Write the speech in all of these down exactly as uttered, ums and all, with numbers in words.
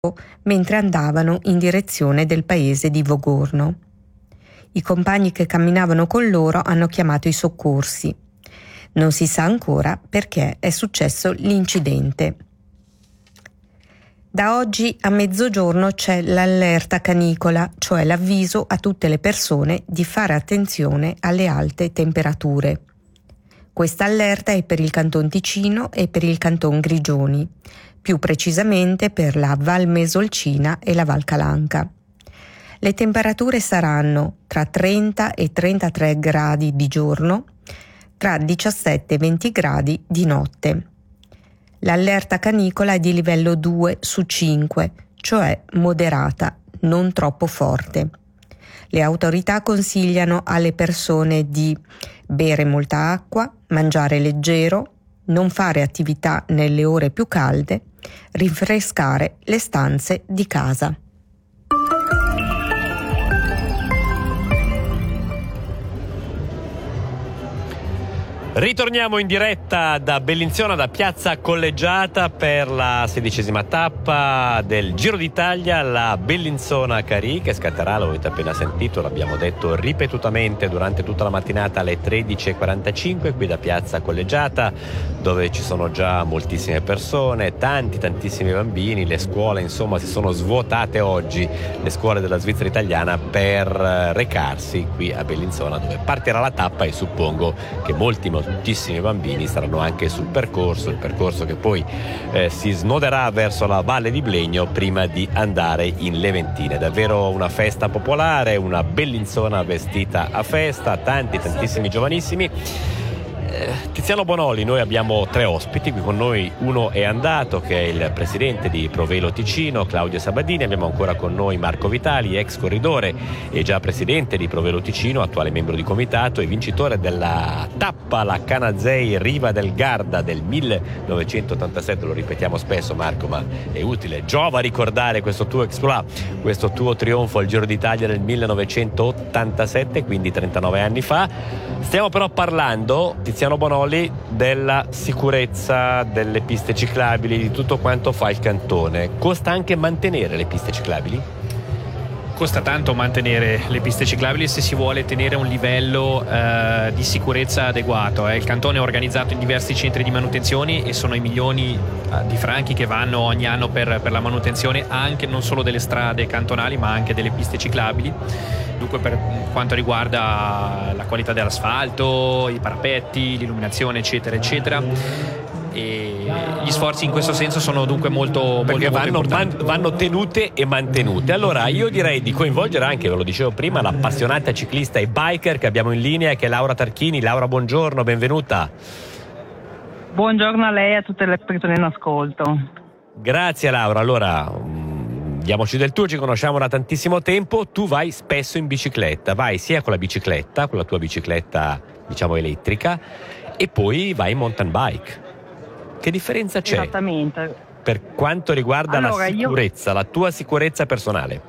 mentre andavano in direzione del paese di Vogorno. I compagni che camminavano con loro hanno chiamato i soccorsi. Non si sa ancora perché è successo l'incidente. Da oggi a mezzogiorno c'è l'allerta canicola, cioè l'avviso a tutte le persone di fare attenzione alle alte temperature. Questa allerta è per il Canton Ticino e per il Canton Grigioni, più precisamente per la Val Mesolcina e la Val Calanca. Le temperature saranno tra trenta e trentatré gradi di giorno, tra diciassette e venti gradi di notte. L'allerta canicola è di livello due su cinque, cioè moderata, non troppo forte. Le autorità consigliano alle persone di bere molta acqua, mangiare leggero, non fare attività nelle ore più calde, rinfrescare le stanze di casa. Ritorniamo in diretta da Bellinzona, da Piazza Collegiata, per la sedicesima tappa del Giro d'Italia, la Bellinzona-Carì, che scatterà, lo avete appena sentito, l'abbiamo detto ripetutamente durante tutta la mattinata, alle tredici e quarantacinque qui da Piazza Collegiata, dove ci sono già moltissime persone, tanti tantissimi bambini. Le scuole insomma si sono svuotate oggi, le scuole della Svizzera italiana, per recarsi qui a Bellinzona, dove partirà la tappa, e suppongo che molti moltissimi bambini saranno anche sul percorso, il percorso che poi eh, si snoderà verso la Valle di Blegno prima di andare in Leventine. Davvero una festa popolare, una Bellinzona vestita a festa, tanti tantissimi giovanissimi. Tiziano Bonoli, noi abbiamo tre ospiti qui con noi. Uno è andato, che è il presidente di Provelo Ticino, Claudio Sabadini. Abbiamo ancora con noi Marco Vitali, ex corridore e già presidente di Provelo Ticino, attuale membro di comitato e vincitore della tappa la Canazei Riva del Garda del millenovecentottantasette. Lo ripetiamo spesso, Marco, ma è utile, giova ricordare questo tuo exploit, questo tuo trionfo al Giro d'Italia del millenovecentottantasette, quindi trentanove anni fa. Stiamo però parlando, Tiziano Bonoli, della sicurezza delle piste ciclabili, di tutto quanto fa il cantone. Costa anche mantenere le piste ciclabili? Costa tanto mantenere le piste ciclabili se si vuole tenere un livello eh, di sicurezza adeguato. Eh. Il cantone è organizzato in diversi centri di manutenzione e sono i milioni eh, di franchi che vanno ogni anno per, per la manutenzione anche non solo delle strade cantonali ma anche delle piste ciclabili. Dunque, per quanto riguarda la qualità dell'asfalto, i parapetti, l'illuminazione, eccetera, eccetera, e gli sforzi in questo senso sono dunque molto, perché molto, vanno, molto importanti. vanno tenute e mantenute. Allora io direi di coinvolgere anche, ve lo dicevo prima, l'appassionata ciclista e biker che abbiamo in linea, che è Laura Tarchini. Laura, buongiorno, benvenuta. Buongiorno a lei e a tutte le persone in ascolto. Grazie Laura. Allora, diamoci del tuo, ci conosciamo da tantissimo tempo. Tu vai spesso in bicicletta, vai sia con la bicicletta, con la tua bicicletta diciamo elettrica, e poi vai in mountain bike. Che differenza c'è? Esattamente. Per quanto riguarda allora, la sicurezza, io... la tua sicurezza personale?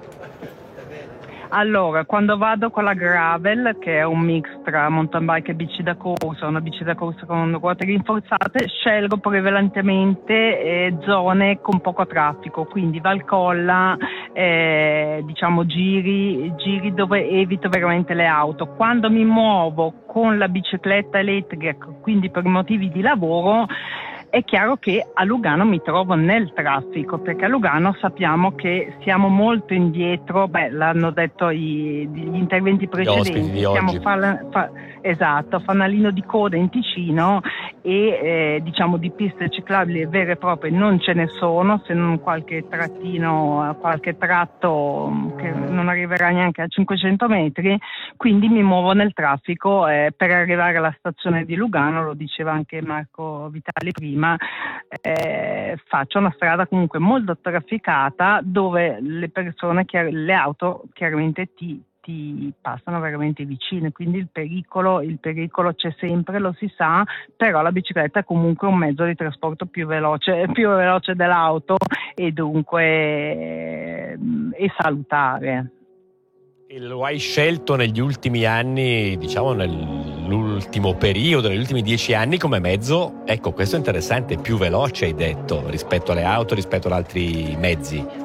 Allora, quando vado con la gravel, che è un mix tra mountain bike e bici da corsa, una bici da corsa con ruote rinforzate, scelgo prevalentemente eh, zone con poco traffico, quindi Valcolla, eh, diciamo giri, giri dove evito veramente le auto. Quando mi muovo con la bicicletta elettrica, quindi per motivi di lavoro, è chiaro che a Lugano mi trovo nel traffico, perché a Lugano sappiamo che siamo molto indietro, beh, l'hanno detto i, gli interventi precedenti, di siamo fa, fa, esatto, fanalino di coda in Ticino e eh, diciamo di piste ciclabili vere e proprie non ce ne sono, se non qualche trattino, qualche tratto che non arriverà neanche a cinquecento metri, quindi mi muovo nel traffico eh, per arrivare alla stazione di Lugano, lo diceva anche Marco Vitali prima. Eh, faccio una strada comunque molto trafficata dove le persone, le auto chiaramente ti, ti passano veramente vicine, quindi il pericolo, il pericolo c'è sempre, lo si sa, però la bicicletta è comunque un mezzo di trasporto più veloce, più veloce dell'auto e dunque eh, è salutare. E lo hai scelto negli ultimi anni, diciamo nell'ultimo periodo, negli ultimi dieci anni come mezzo, ecco, questo è interessante, più veloce hai detto, rispetto alle auto, rispetto ad altri mezzi.